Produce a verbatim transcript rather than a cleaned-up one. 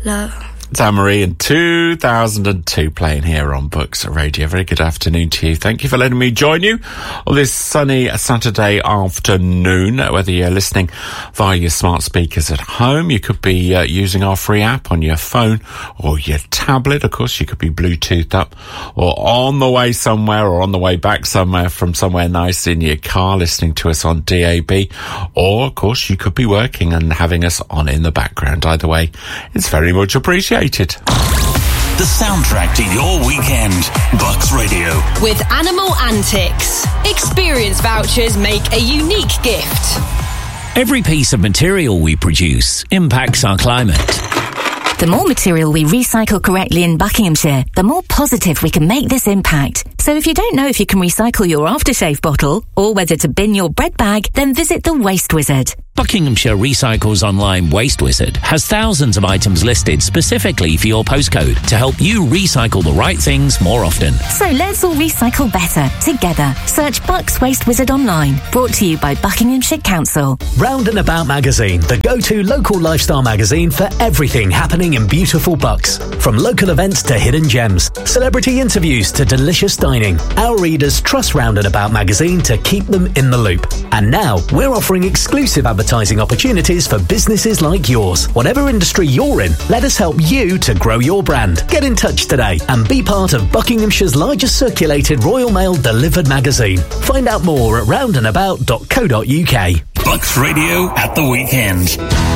love. It's Anne-Marie in two thousand two playing here on Books Radio. Very good afternoon to you. Thank you for letting me join you on this sunny Saturday afternoon. Whether you're listening via your smart speakers at home, you could be uh, using our free app on your phone or your tablet. Of course, you could be Bluetoothed up or on the way somewhere or on the way back somewhere from somewhere nice in your car listening to us on D A B. Or, of course, you could be working and having us on in the background. Either way, it's very much appreciated. The soundtrack to your weekend. Bucks Radio. With Animal Antics. Experience vouchers make a unique gift. Every piece of material we produce impacts our climate. The more material we recycle correctly in Buckinghamshire, the more positive we can make this impact. So if you don't know if you can recycle your aftershave bottle or whether to bin your bread bag, then visit the Waste Wizard. Buckinghamshire Recycles Online Waste Wizard has thousands of items listed specifically for your postcode to help you recycle the right things more often. So let's all recycle better, together. Search Bucks Waste Wizard online. Brought to you by Buckinghamshire Council. Round and About Magazine, the go-to local lifestyle magazine for everything happening in beautiful Bucks. From local events to hidden gems, celebrity interviews to delicious dining, our readers trust Round and About Magazine to keep them in the loop. And now, we're offering exclusive advertising opportunities for businesses like yours. Whatever industry you're in, let us help you to grow your brand. Get in touch today and be part of Buckinghamshire's largest circulated Royal Mail delivered magazine. Find out more at round and about dot co dot uk. Bucks Radio at the weekend.